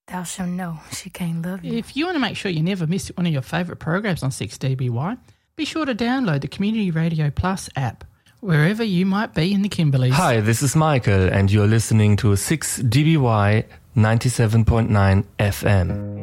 thou shalt know she can't love you. If you want to make sure you never miss one of your favourite programs on 6DBY, be sure to download the Community Radio Plus app, wherever you might be in the Kimberleys. Hi, this is Michael, and you're listening to 6DBY 97.9 FM.